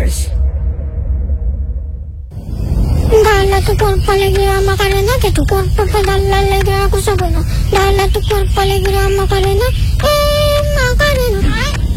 guys. Dala tu por paligrama karena tu cuerpo pedala alegre aku sobrino. Dala tu cuerpo alegre ama karena